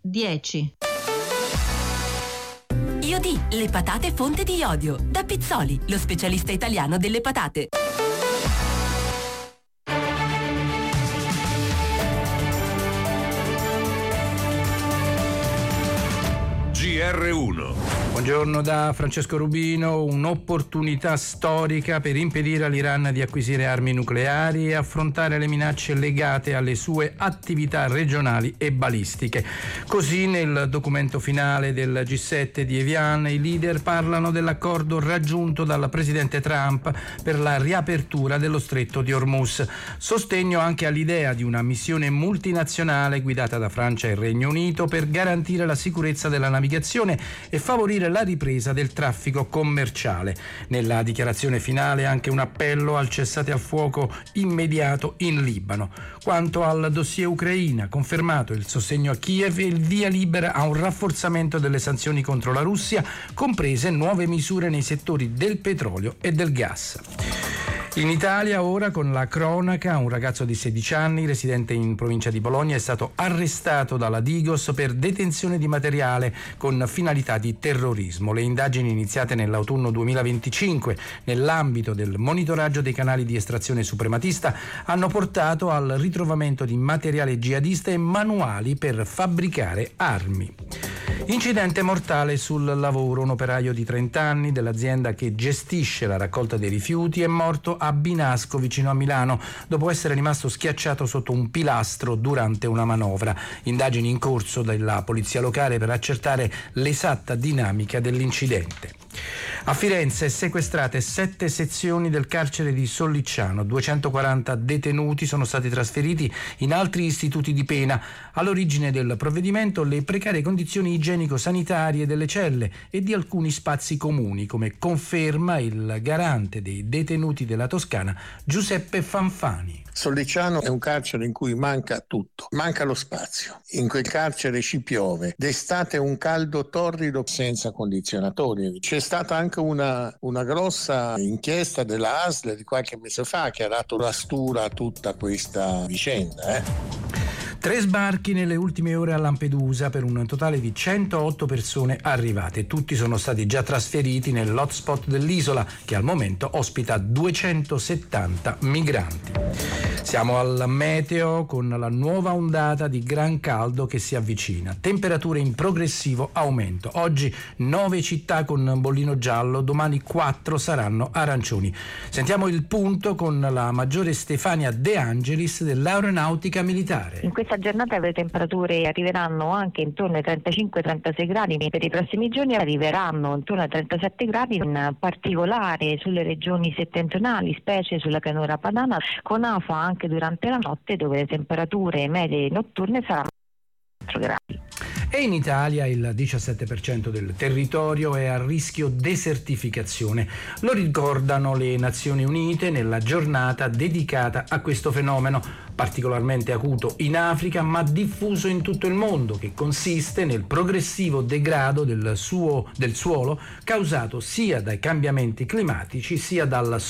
10. Iodi, le patate fonte di iodio. Da Pizzoli, lo specialista italiano delle patate. GR1. Buongiorno da Francesco Rubino. Un'opportunità storica per impedire all'Iran di acquisire armi nucleari e affrontare le minacce legate alle sue attività regionali e balistiche. Così nel documento finale del G7 di Evian i leader parlano dell'accordo raggiunto dal presidente Trump per la riapertura dello stretto di Hormuz. Sostegno anche all'idea di una missione multinazionale guidata da Francia e Regno Unito per garantire la sicurezza della navigazione e favorire la ripresa del traffico commerciale. Nella dichiarazione finale anche un appello al cessate al fuoco immediato in Libano. Quanto al dossier Ucraina, confermato il sostegno a Kiev e il via libera a un rafforzamento delle sanzioni contro la Russia, comprese nuove misure nei settori del petrolio e del gas. In Italia ora con la cronaca, un ragazzo di 16 anni residente in provincia di Bologna è stato arrestato dalla Digos per detenzione di materiale con finalità di terrorismo. Le indagini iniziate nell'autunno 2025 nell'ambito del monitoraggio dei canali di estrazione suprematista hanno portato al ritrovamento di materiale jihadista e manuali per fabbricare armi. Incidente mortale sul lavoro. Un operaio di 30 anni dell'azienda che gestisce la raccolta dei rifiuti è morto a Binasco, vicino a Milano, dopo essere rimasto schiacciato sotto un pilastro durante una manovra. Indagini in corso della polizia locale per accertare l'esatta dinamica dell'incidente. A Firenze sequestrate 7 sezioni del carcere di Sollicciano. 240 detenuti sono stati trasferiti in altri istituti di pena. All'origine del provvedimento le precarie condizioni igienico-sanitarie delle celle e di alcuni spazi comuni, come conferma il garante dei detenuti della Toscana Giuseppe Fanfani. Sollicciano è un carcere in cui manca tutto, manca lo spazio. In quel carcere ci piove, d'estate un caldo torrido senza condizionatori. C'è stata anche una grossa inchiesta della ASL di qualche mese fa che ha dato la stura a tutta questa vicenda. 3 sbarchi nelle ultime ore a Lampedusa per un totale di 108 persone arrivate. Tutti sono stati già trasferiti nell'hotspot dell'isola che al momento ospita 270 migranti. Siamo al meteo con la nuova ondata di gran caldo che si avvicina. Temperature in progressivo aumento. Oggi 9 città con bollino giallo, domani 4 saranno arancioni. Sentiamo il punto con la maggiore Stefania De Angelis dell'Aeronautica Militare. In questa giornata le temperature arriveranno anche intorno ai 35-36 gradi, per i prossimi giorni arriveranno intorno ai 37 gradi, in particolare sulle regioni settentrionali, specie sulla pianura padana, con afa anche durante la notte, dove le temperature medie notturne saranno 4 gradi. E in Italia il 17% del territorio è a rischio desertificazione. Lo ricordano le Nazioni Unite nella giornata dedicata a questo fenomeno, particolarmente acuto in Africa ma diffuso in tutto il mondo, che consiste nel progressivo degrado del suolo causato sia dai cambiamenti climatici sia dal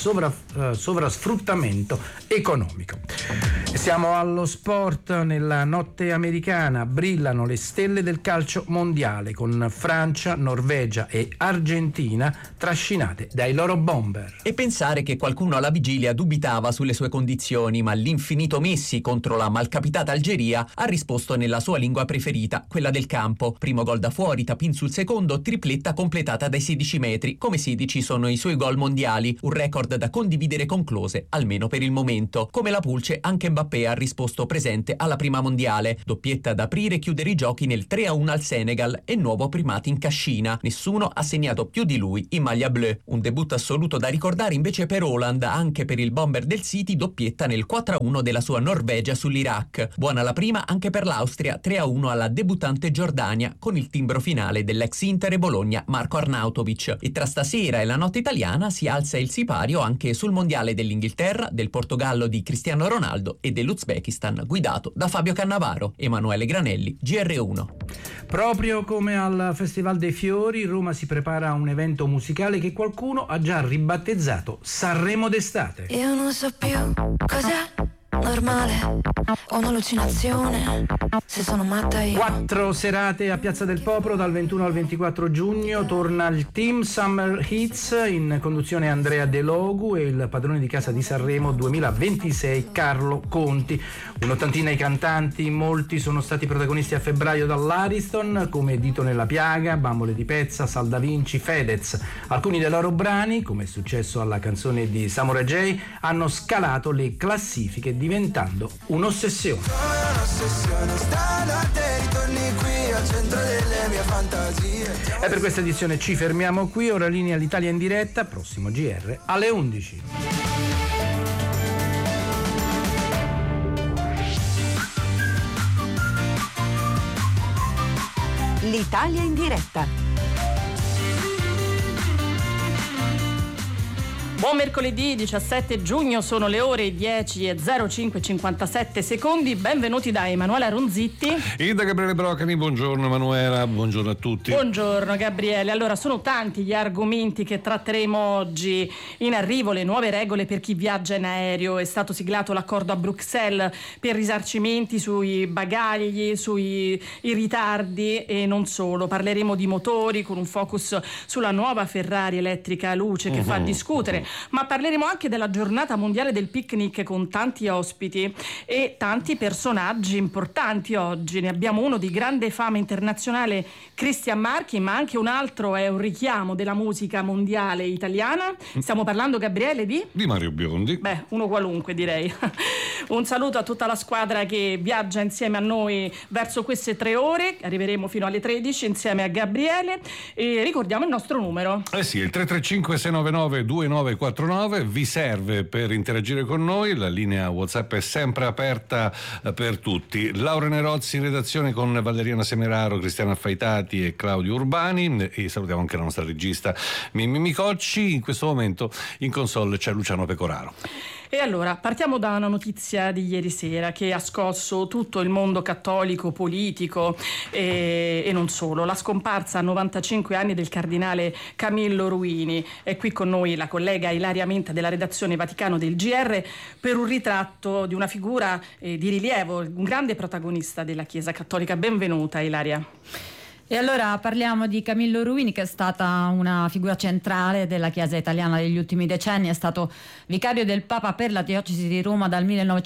sovrasfruttamento economico. Siamo allo sport. Nella notte americana brillano le stelle del calcio mondiale, con Francia, Norvegia e Argentina trascinate dai loro bomber. E pensare che qualcuno alla vigilia dubitava sulle sue condizioni, ma l'infinito Messi contro la malcapitata Algeria ha risposto nella sua lingua preferita, quella del campo. Primo gol da fuori, Tapin sul secondo, tripletta completata dai 16 metri. Come 16 sono i suoi gol mondiali, un record da condividere con Klose, almeno per il momento. Come la Pulce, anche Mbappé ha risposto presente alla prima mondiale. Doppietta ad aprire e chiudere i giochi nel 3-1 al Senegal e nuovo primato in cascina. Nessuno ha segnato più di lui in maglia blu. Un debutto assoluto da ricordare invece per Haaland, anche per il bomber del City, doppietta nel 4-1 della sua Norvegia sull'Iraq. Buona la prima anche per l'Austria, 3-1 alla debuttante Giordania, con il timbro finale dell'ex Inter e Bologna Marco Arnautovic. E tra stasera e la notte italiana si alza il sipario anche sul mondiale dell'Inghilterra, del Portogallo di Cristiano Ronaldo e dell'Uzbekistan guidato da Fabio Cannavaro. Emanuele Granelli, GR1. Proprio come al Festival dei Fiori, Roma si prepara a un evento musicale che qualcuno ha già ribattezzato Sanremo d'estate. Io non so più cos'è normale o un'allucinazione, se sono matta io. 4 serate a Piazza del Popolo dal 21 al 24 giugno. Torna il Team Summer Hits, in conduzione Andrea De Logu e il padrone di casa di Sanremo 2026 Carlo Conti. Un'ottantina i cantanti, molti sono stati protagonisti a febbraio dall'Ariston, come Dito nella piaga, Bambole di Pezza, Sal da Vinci, Fedez. Alcuni dei loro brani, come è successo alla canzone di Samurai J, hanno scalato le classifiche diventando un'ossessione. E per questa edizione ci fermiamo qui, ora linea l'Italia in diretta, prossimo GR alle 11. L'Italia in diretta. Buon mercoledì 17 giugno, sono le ore 10:05:57 secondi. Benvenuti da Emanuela Ronzitti e da Gabriele Brocani. Buongiorno Emanuela, buongiorno a tutti. Buongiorno Gabriele. Allora, sono tanti gli argomenti che tratteremo oggi. In arrivo le nuove regole per chi viaggia in aereo. È stato siglato l'accordo a Bruxelles per risarcimenti sui bagagli, sui ritardi e non solo. Parleremo di motori con un focus sulla nuova Ferrari elettrica a luce che fa discutere. Ma parleremo anche della giornata mondiale del picnic con tanti ospiti e tanti personaggi importanti oggi. Ne abbiamo uno di grande fama internazionale, Christian Marchi, ma anche un altro è un richiamo della musica mondiale italiana. Stiamo parlando, Gabriele, di Mario Biondi. Beh, uno qualunque, direi. Un saluto a tutta la squadra che viaggia insieme a noi verso queste 3 ore. Arriveremo fino alle 13 insieme a Gabriele e ricordiamo il nostro numero. Sì, il 335 699 2949 vi serve per interagire con noi. La linea WhatsApp è sempre aperta per tutti. Laura Nerozzi in redazione con Valeriana Semeraro, Cristiana Affaitati e Claudio Urbani, e salutiamo anche la nostra regista Mimmi Micocci. In questo momento in console c'è Luciano Pecoraro. E allora, partiamo da una notizia di ieri sera che ha scosso tutto il mondo cattolico, politico e non solo. La scomparsa a 95 anni del cardinale Camillo Ruini. È qui con noi la collega Ilaria Menta della redazione Vaticano del GR per un ritratto di una figura di rilievo, un grande protagonista della Chiesa Cattolica. Benvenuta Ilaria. E allora parliamo di Camillo Ruini, che è stata una figura centrale della Chiesa italiana degli ultimi decenni. È stato vicario del Papa per la diocesi di Roma dal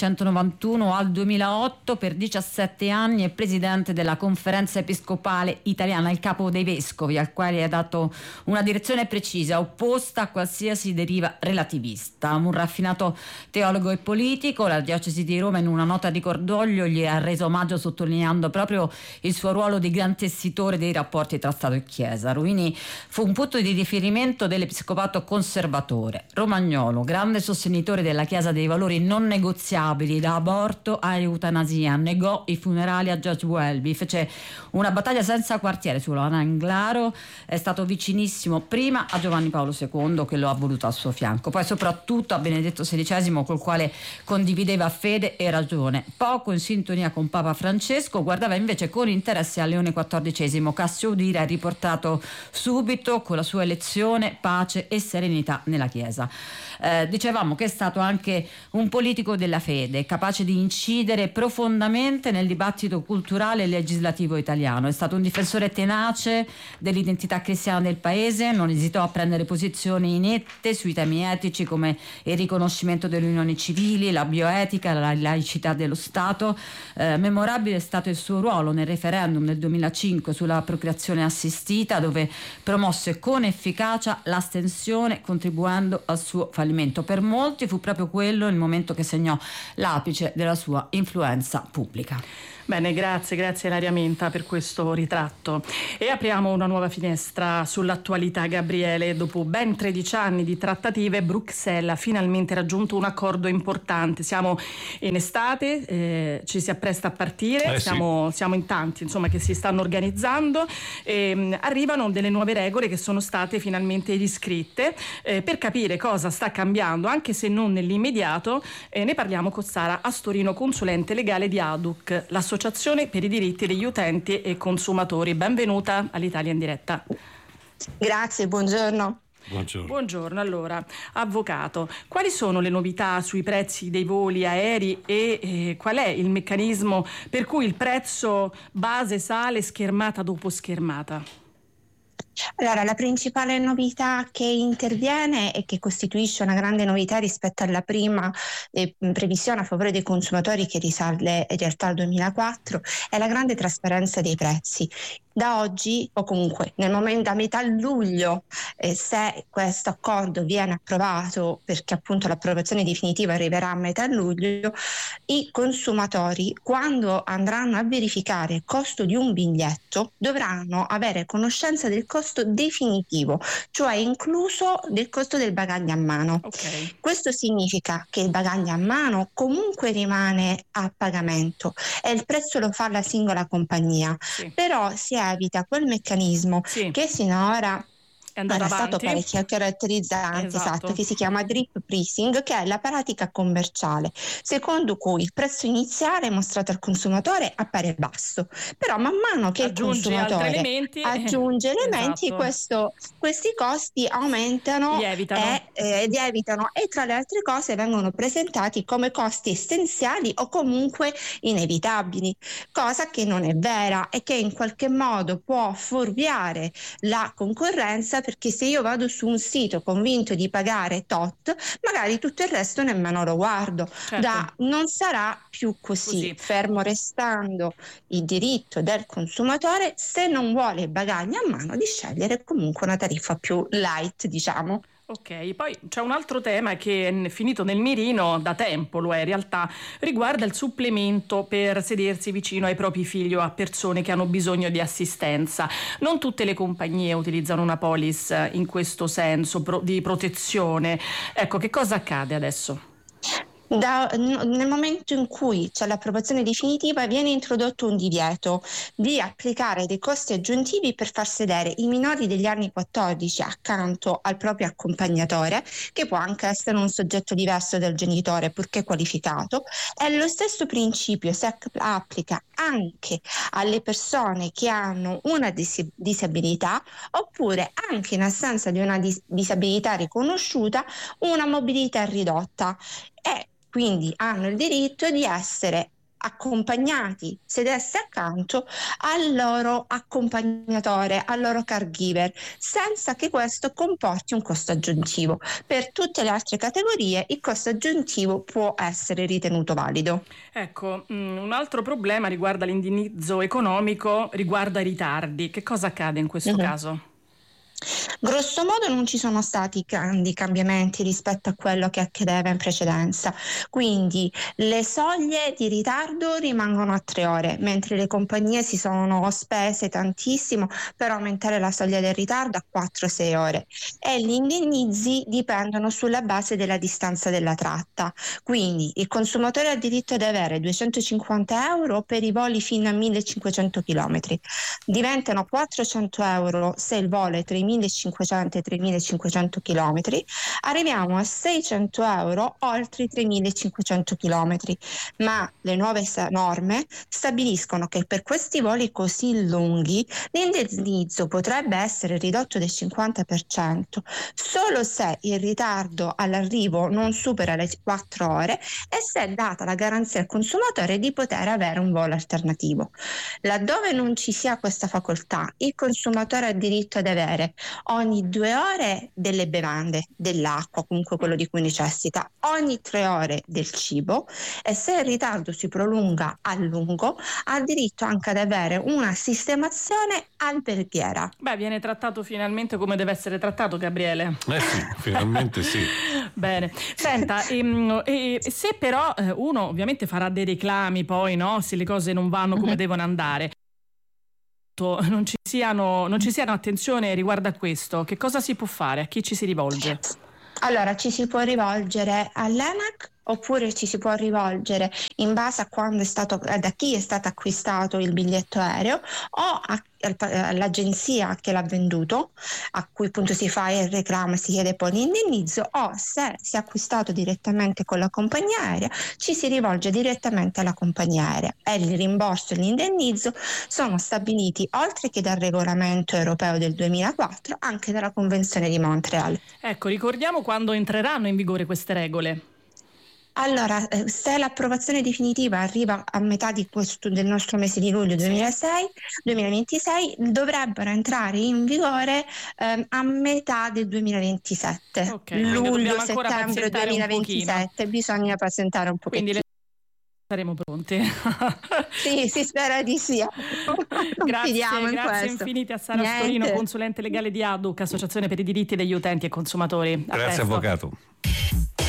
1991 al 2008 per 17 anni e presidente della Conferenza Episcopale Italiana, il capo dei vescovi, al quale ha dato una direzione precisa, opposta a qualsiasi deriva relativista. Un raffinato teologo e politico, la diocesi di Roma in una nota di cordoglio gli ha reso omaggio sottolineando proprio il suo ruolo di gran tessitore dei rapporti tra Stato e Chiesa. Ruini fu un punto di riferimento dell'episcopato conservatore. Romagnolo, grande sostenitore della Chiesa dei valori non negoziabili, da aborto a eutanasia, negò i funerali a George Welby, fece una battaglia senza quartiere sull'Anglaro, è stato vicinissimo prima a Giovanni Paolo II, che lo ha voluto al suo fianco, poi soprattutto a Benedetto XVI, col quale condivideva fede e ragione. Poco in sintonia con Papa Francesco, guardava invece con interesse a Leone XIV, Cassio Udire ha riportato subito con la sua elezione pace e serenità nella Chiesa. Dicevamo che è stato anche un politico della fede, capace di incidere profondamente nel dibattito culturale e legislativo italiano. È stato un difensore tenace dell'identità cristiana del paese, non esitò a prendere posizioni nette sui temi etici come il riconoscimento delle unioni civili, la bioetica, la laicità dello Stato. Memorabile è stato il suo ruolo nel referendum del 2005 sulla procreazione assistita, dove promosse con efficacia l'astensione, contribuendo al suo fallimento. Per molti fu proprio quello il momento che segnò l'apice della sua influenza pubblica. Bene, grazie Ilaria Menta per questo ritratto. E apriamo una nuova finestra sull'attualità, Gabriele. Dopo ben 13 anni di trattative, Bruxelles ha finalmente raggiunto un accordo importante. Siamo in estate, ci si appresta a partire, siamo in tanti insomma che si stanno organizzando e arrivano delle nuove regole che sono state finalmente riscritte per capire cosa sta cambiando, anche se non nell'immediato. Ne parliamo con Sara Astorino, consulente legale di ADUC, l'associazione per i diritti degli utenti e consumatori. Benvenuta all'Italia in diretta. Grazie, buongiorno. Buongiorno. Buongiorno, allora, avvocato, quali sono le novità sui prezzi dei voli aerei e qual è il meccanismo per cui il prezzo base sale schermata dopo schermata? Allora, la principale novità che interviene e che costituisce una grande novità rispetto alla prima previsione a favore dei consumatori, che risale in realtà al 2004, è la grande trasparenza dei prezzi. Da oggi, o comunque nel momento da metà luglio, se questo accordo viene approvato, perché appunto l'approvazione definitiva arriverà a metà luglio, i consumatori, quando andranno a verificare il costo di un biglietto, dovranno avere conoscenza del costo definitivo, cioè incluso del costo del bagaglio a mano. Okay. Questo significa che il bagaglio a mano comunque rimane a pagamento e il prezzo lo fa la singola compagnia, Sì. però si evita quel meccanismo Sì. che sinora era stato avanti. parecchio caratterizzante, esatto, che si chiama drip pricing, che è la pratica commerciale secondo cui il prezzo iniziale mostrato al consumatore appare basso, però man mano che Aggiunge il consumatore altri elementi, aggiunge elementi, esatto. questi costi aumentano Lievitano. lievitano e tra le altre cose vengono presentati come costi essenziali o comunque inevitabili, cosa che non è vera e che in qualche modo può fuorviare la concorrenza, perché se io vado su un sito convinto di pagare tot, magari tutto il resto nemmeno lo guardo. Certo. Non sarà più così, fermo restando il diritto del consumatore, se non vuole il bagaglio a mano, di scegliere comunque una tariffa più light, diciamo. Ok, poi c'è un altro tema che è finito nel mirino da tempo, lo è in realtà, riguarda il supplemento per sedersi vicino ai propri figli o a persone che hanno bisogno di assistenza. Non tutte le compagnie utilizzano una policy in questo senso di protezione. Ecco, che cosa accade adesso? Nel momento in cui c'è l'approvazione definitiva, viene introdotto un divieto di applicare dei costi aggiuntivi per far sedere i minori degli anni 14 accanto al proprio accompagnatore, che può anche essere un soggetto diverso dal genitore purché qualificato, e lo stesso principio si applica anche alle persone che hanno una disabilità, oppure anche in assenza di una disabilità riconosciuta, una mobilità ridotta, e quindi hanno il diritto di essere accompagnati, sedersi accanto al loro accompagnatore, al loro caregiver, senza che questo comporti un costo aggiuntivo. Per tutte le altre categorie il costo aggiuntivo può essere ritenuto valido. Ecco, un altro problema riguarda l'indennizzo economico, riguarda i ritardi. Che cosa accade in questo caso? Grosso modo non ci sono stati grandi cambiamenti rispetto a quello che accadeva in precedenza, quindi le soglie di ritardo rimangono a 3 ore, mentre le compagnie si sono spese tantissimo per aumentare la soglia del ritardo a 4-6 ore, e gli indennizzi dipendono sulla base della distanza della tratta, quindi il consumatore ha diritto di avere 250 euro per i voli fino a 1500 km, diventano 400 euro se il volo è tra i 1500 e 3500 km, arriviamo a 600 euro oltre i 3500 km, ma le nuove norme stabiliscono che per questi voli così lunghi l'indennizzo potrebbe essere ridotto del 50% solo se il ritardo all'arrivo non supera le 4 ore e se è data la garanzia al consumatore di poter avere un volo alternativo. Laddove non ci sia questa facoltà, il consumatore ha diritto ad avere ogni 2 ore delle bevande, dell'acqua, comunque quello di cui necessita, ogni 3 ore del cibo, e se il ritardo si prolunga a lungo ha diritto anche ad avere una sistemazione alberghiera. Beh, viene trattato finalmente come deve essere trattato, Gabriele. Sì, finalmente sì. Bene, senta, se però uno ovviamente farà dei reclami poi, no? Se le cose non vanno come devono andare, non ci siano attenzione riguardo a questo, che cosa si può fare? A chi ci si rivolge? Allora, ci si può rivolgere all'ENAC oppure ci si può rivolgere in base a quando è stato, da chi è stato acquistato il biglietto aereo, o all'agenzia che l'ha venduto, a cui appunto si fa il reclamo e si chiede poi l'indennizzo, o se si è acquistato direttamente con la compagnia aerea ci si rivolge direttamente alla compagnia aerea, e il rimborso e l'indennizzo sono stabiliti, oltre che dal regolamento europeo del 2004, anche dalla Convenzione di Montreal. Ecco, ricordiamo quando entreranno in vigore queste regole. Allora, se l'approvazione definitiva arriva a metà del nostro mese di luglio 2026, dovrebbero entrare in vigore a metà del 2027. Okay, luglio-settembre 2027, bisogna pazientare un pochettino. Quindi saremo pronti. Sì, si spera di sì. Grazie infinite a Sara Storino, consulente legale di ADUC, Associazione per i diritti degli utenti e consumatori. Grazie avvocato.